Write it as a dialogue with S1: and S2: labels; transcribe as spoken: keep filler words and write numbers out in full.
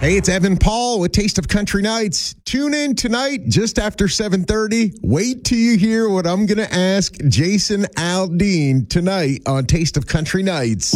S1: Hey, it's Evan Paul with Taste of Country Nights. Tune in tonight just after seven thirty. Wait till you hear what I'm going to ask Jason Aldean tonight on Taste of Country Nights.